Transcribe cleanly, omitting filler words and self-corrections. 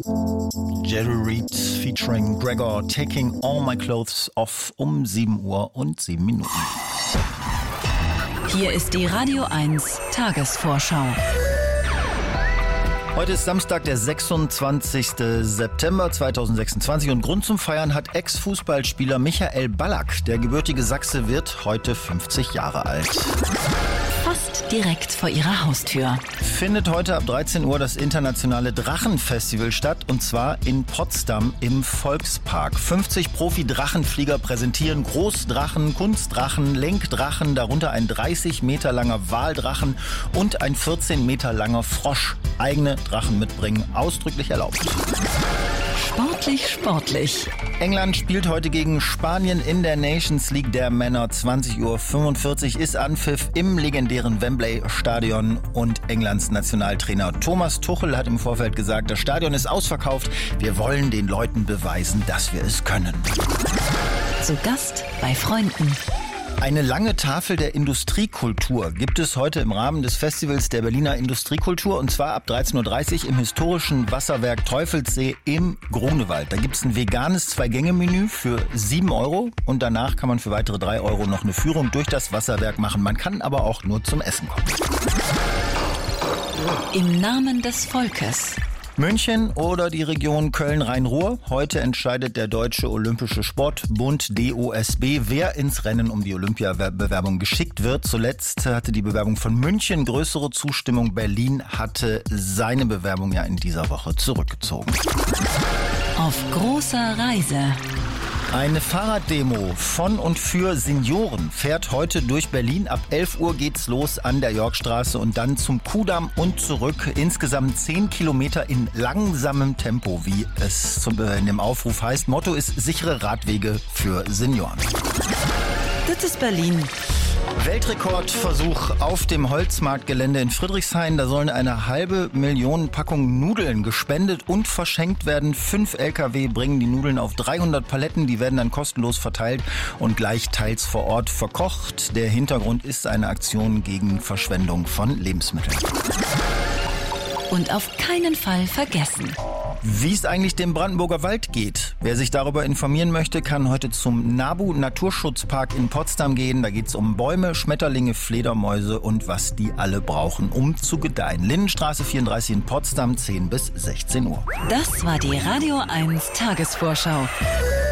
Jerry Reed featuring Gregor, Taking All My Clothes Off um 7:07. Hier ist die Radio 1 Tagesvorschau. Heute ist Samstag, der 26. September 2026 und Grund zum Feiern hat Ex-Fußballspieler Michael Ballack. Der gebürtige Sachse wird heute 50 Jahre alt. Fast direkt vor ihrer Haustür Findet heute ab 13 Uhr das internationale Drachenfestival statt, und zwar in Potsdam im Volkspark. 50 Profi-Drachenflieger präsentieren Großdrachen, Kunstdrachen, Lenkdrachen, darunter ein 30 Meter langer Waldrachen und ein 14 Meter langer Frosch. Eigene Drachen mitbringen, ausdrücklich erlaubt. Sportlich. England spielt heute gegen Spanien in der Nations League der Männer. 20:45 Uhr ist Anpfiff im legendären Wembley-Stadion und Englands Nationaltrainer Thomas Tuchel hat im Vorfeld gesagt, das Stadion ist ausverkauft. Wir wollen den Leuten beweisen, dass wir es können. Zu Gast bei Freunden. Eine lange Tafel der Industriekultur gibt es heute im Rahmen des Festivals der Berliner Industriekultur, und zwar ab 13:30 Uhr im historischen Wasserwerk Teufelssee im Grunewald. Da gibt es ein veganes 2-Gänge-Menü für 7 € und danach kann man für weitere 3 € noch eine Führung durch das Wasserwerk machen. Man kann aber auch nur zum Essen kommen. Im Namen des Volkes. München oder die Region Köln-Rhein-Ruhr. Heute entscheidet der Deutsche Olympische Sportbund DOSB, wer ins Rennen um die Olympiabewerbung geschickt wird. Zuletzt hatte die Bewerbung von München größere Zustimmung. Berlin hatte seine Bewerbung ja in dieser Woche zurückgezogen. Auf großer Reise. Eine Fahrraddemo von und für Senioren fährt heute durch Berlin. Ab 11 Uhr geht's los an der Yorkstraße und dann zum Kudamm und zurück. Insgesamt 10 Kilometer in langsamem Tempo, wie es in dem Aufruf heißt. Motto ist sichere Radwege für Senioren. Das ist Berlin. Weltrekordversuch auf dem Holzmarktgelände in Friedrichshain. Da sollen 500.000 Packungen Nudeln gespendet und verschenkt werden. 5 LKW bringen die Nudeln auf 300 Paletten. Die werden dann kostenlos verteilt und gleich teils vor Ort verkocht. Der Hintergrund ist eine Aktion gegen Verschwendung von Lebensmitteln. Und auf keinen Fall vergessen: Wie es eigentlich dem Brandenburger Wald geht. Wer sich darüber informieren möchte, kann heute zum NABU Naturschutzpark in Potsdam gehen. Da geht es um Bäume, Schmetterlinge, Fledermäuse und was die alle brauchen, um zu gedeihen. Lindenstraße 34 in Potsdam, 10 bis 16 Uhr. Das war die Radio 1 Tagesvorschau.